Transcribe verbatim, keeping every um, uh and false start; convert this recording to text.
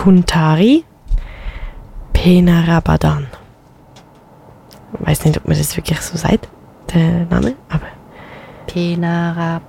Kuntari Penarabadan. Ich weiß nicht, ob man das wirklich so sagt, der Name, aber Penarab